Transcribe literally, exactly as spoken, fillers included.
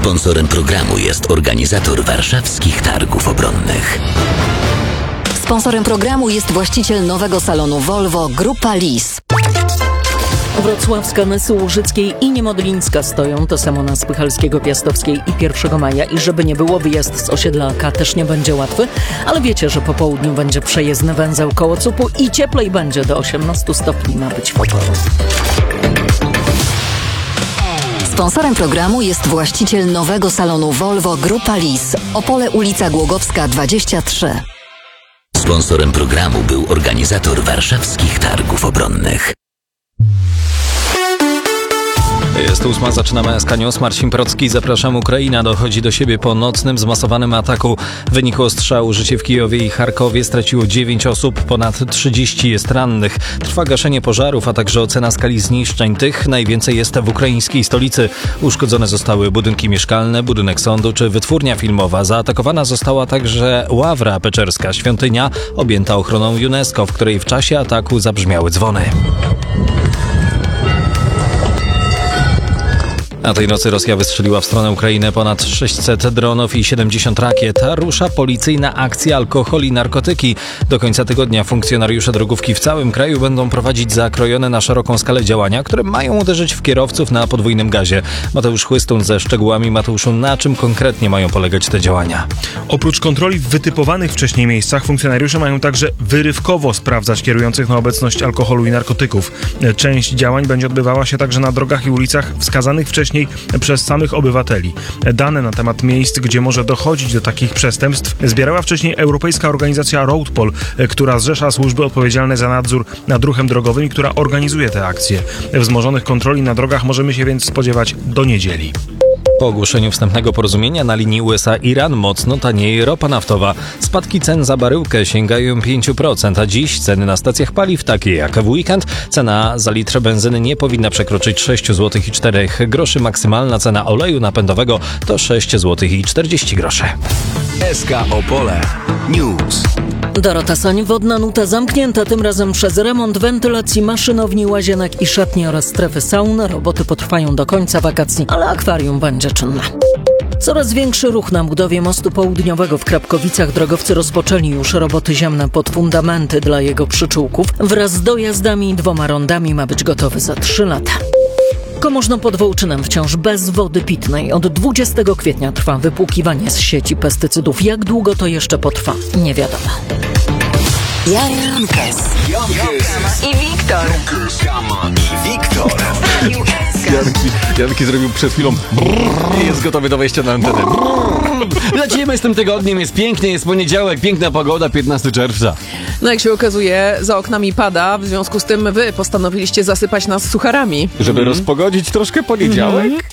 Sponsorem programu jest organizator Warszawskich Targów Obronnych. Sponsorem programu jest właściciel nowego salonu Volvo Grupa Lis. Wrocławska, Nysy Łużyckiej i Niemodlińska stoją, to samo na Spychalskiego, Piastowskiej i pierwszego maja. I żeby nie było, wyjazd z osiedla K też nie będzie łatwy, ale wiecie, że po południu będzie przejezdny węzeł koło C U P-u i cieplej będzie, do osiemnastu stopni ma być w Opolu. Sponsorem programu jest właściciel nowego salonu Volvo Grupa Lis. Opole, ulica Głogowska dwadzieścia trzy. Sponsorem programu był organizator Warszawskich Targów Obronnych. Jest ósma, zaczynamy S K News. Marcin Procki, zapraszam. Ukraina dochodzi do siebie po nocnym, zmasowanym ataku. W wyniku ostrzału życie w Kijowie i Charkowie straciło dziewięć osób, ponad trzydzieści jest rannych. Trwa gaszenie pożarów, a także ocena skali zniszczeń. Tych najwięcej jest w ukraińskiej stolicy. Uszkodzone zostały budynki mieszkalne, budynek sądu czy wytwórnia filmowa. Zaatakowana została także Ławra Peczerska, świątynia objęta ochroną UNESCO, w której w czasie ataku zabrzmiały dzwony. Na tej nocy Rosja wystrzeliła w stronę Ukrainy ponad sześćset dronów i siedemdziesiąt rakiet. Rusza policyjna akcja Alkohol i narkotyki. Do końca tygodnia funkcjonariusze drogówki w całym kraju będą prowadzić zakrojone na szeroką skalę działania, które mają uderzyć w kierowców na podwójnym gazie. Mateusz Chłystun ze szczegółami. Mateuszu, na czym konkretnie mają polegać te działania? Oprócz kontroli w wytypowanych wcześniej miejscach, funkcjonariusze mają także wyrywkowo sprawdzać kierujących na obecność alkoholu i narkotyków. Część działań będzie odbywała się także na drogach i ulicach wskazanych wcześniej przez samych obywateli. Dane na temat miejsc, gdzie może dochodzić do takich przestępstw, zbierała wcześniej Europejska Organizacja Roadpol, która zrzesza służby odpowiedzialne za nadzór nad ruchem drogowym i która organizuje te akcje. Wzmożonych kontroli na drogach możemy się więc spodziewać do niedzieli. Po ogłoszeniu wstępnego porozumienia na linii U S A-Iran mocno tanieje ropa naftowa. Spadki cen za baryłkę sięgają pięć procent, a dziś ceny na stacjach paliw, takie jak w weekend, cena za litr benzyny nie powinna przekroczyć sześć złotych i cztery groszy. Maksymalna cena oleju napędowego to sześć złotych i czterdzieści groszy. S K Opole News. Dorota Soń, wodna nuta zamknięta, tym razem przez remont wentylacji maszynowni, łazienek i szatni oraz strefy saun. Roboty potrwają do końca wakacji, ale akwarium będzie czynne. Coraz większy ruch na budowie mostu południowego w Krapkowicach. Drogowcy rozpoczęli już roboty ziemne pod fundamenty dla jego przyczółków. Wraz z dojazdami i dwoma rondami ma być gotowy za trzy lata. Komorzno pod Wołczynem wciąż bez wody pitnej. Od dwudziestego kwietnia trwa wypłukiwanie z sieci pestycydów. Jak długo to jeszcze potrwa? Nie wiadomo. Jankes i Wiktor. I Wiktor. Janki, Janki zrobił przed chwilą brrr, i jest gotowy do wejścia na antenę. Brrr. Lecimy z tym tygodniem, jest pięknie, jest poniedziałek, piękna pogoda, piętnastego czerwca. No jak się okazuje, za oknami pada, w związku z tym wy postanowiliście zasypać nas sucharami. Żeby mm. rozpogodzić troszkę poniedziałek? Mm.